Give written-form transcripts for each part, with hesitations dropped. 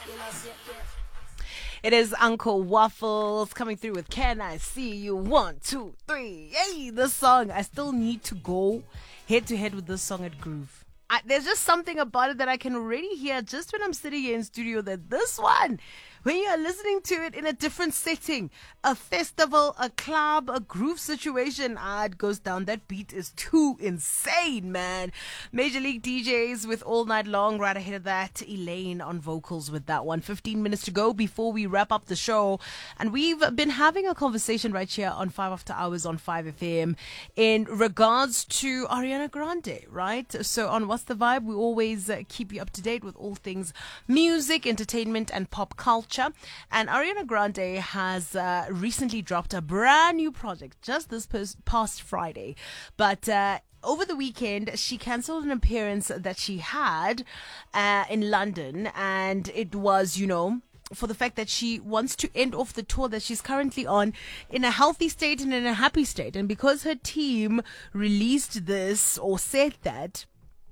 It is Uncle Waffles coming through with Can I See You? 1, 2, 3. Hey, this song, I still need to go head to head with this song at Groove. There's just something about it that I can already hear just when I'm sitting here in studio that this one, when you're listening to it in a different setting, a festival, a club, a groove situation, it goes down. That beat is too insane, man. Major League DJs with All Night Long right ahead of that. Elaine on vocals with that one. 15 minutes to go before we wrap up the show. And we've been having a conversation right here on 5 After Hours on 5FM in regards to Ariana Grande, right? So on What's the Vibe, we always keep you up to date with all things music, entertainment, and pop culture. And Ariana Grande has recently dropped a brand new project just this past Friday. But over the weekend, she cancelled an appearance that she had in London. And it was, for the fact that she wants to end off the tour that she's currently on in a healthy state and in a happy state. And because her team released this or said that,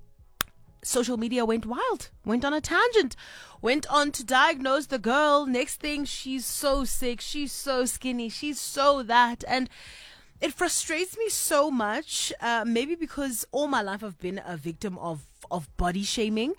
social media went wild, went on a tangent, went on to diagnose the girl. Next thing, she's so sick, she's so skinny, she's so that. And it frustrates me so much, maybe because all my life I've been a victim of body shaming.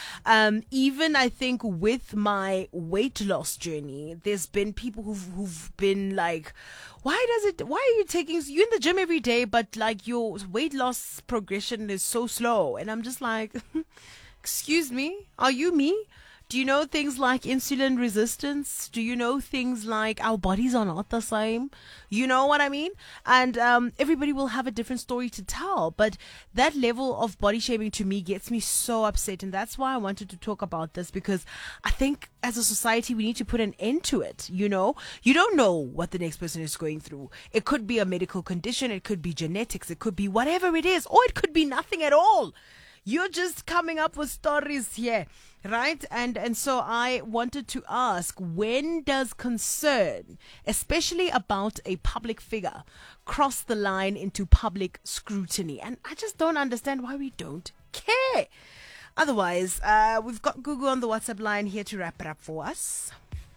Even I think with my weight loss journey, there's been people who've been like, why are you in the gym every day, but like your weight loss progression is so slow? And I'm just like, excuse me, are you me? Do you know things like insulin resistance? Do you know things like our bodies are not the same? You know what I mean? And everybody will have a different story to tell. But that level of body shaming to me gets me so upset. And that's why I wanted to talk about this, because I think as a society, we need to put an end to it. You don't know what the next person is going through. It could be a medical condition. It could be genetics. It could be whatever it is. Or it could be nothing at all. You're just coming up with stories here, right? And so I wanted to ask, when does concern, especially about a public figure, cross the line into public scrutiny? And I just don't understand why we don't care. Otherwise, we've got Gugu on the WhatsApp line here to wrap it up for us.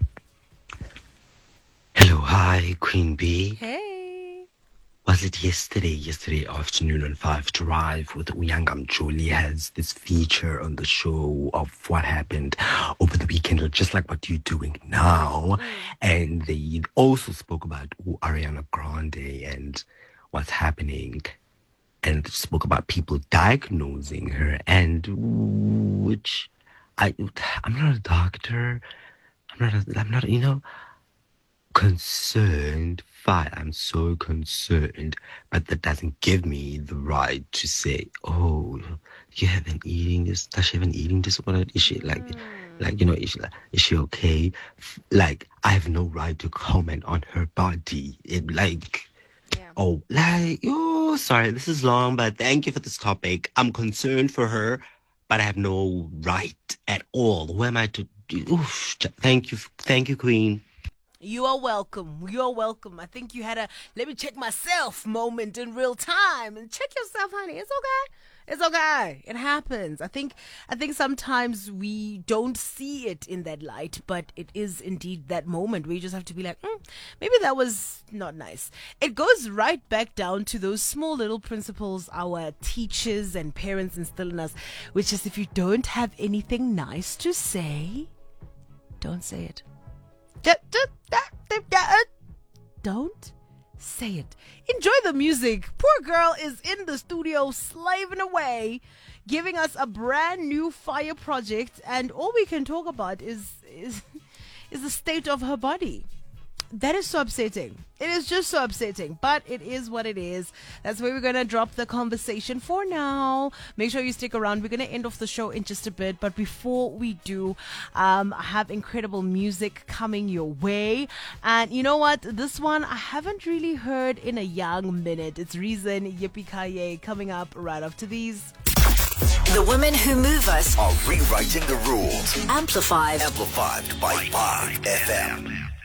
Hello, hi, Queen Bee. Hey. Was it yesterday afternoon on 5 Drive with Uyangam Jolie has this feature on the show of what happened over the weekend, or just like what you're doing now. And they also spoke about Ariana Grande and what's happening, and spoke about people diagnosing her, and which I'm not a doctor. I'm not, concerned. Fine, I'm so concerned, but that doesn't give me the right to say, oh, you have an eating this, does she have an eating disorder? Is she is she okay? Like, I have no right to comment on her body. Sorry, this is long, but thank you for this topic. I'm concerned for her, but I have no right at all. Who am I to do? Thank you, Queen. You are welcome. You're welcome. I think you had a let me check myself moment in real time. And check yourself, honey. It's okay. It's okay. It happens. I think sometimes we don't see it in that light, but it is indeed that moment where you just have to be like, maybe that was not nice. It goes right back down to those small little principles our teachers and parents instill in us, which is if you don't have anything nice to say, don't say it. Don't say it. Enjoy the music. Poor girl is in the studio slaving away, giving us a brand new fire project, and all we can talk about is the state of her body. That is so upsetting. It is just so upsetting, but it is what it is. That's where we're going to drop the conversation for now. Make sure you stick around. We're going to end off the show in just a bit, but before we do, I have incredible music coming your way. And you know what? This one I haven't really heard in a young minute. It's Reason, Yippee-Ki-Yay, coming up right after these. The women who move us are rewriting the rules. Amplified By 5FM.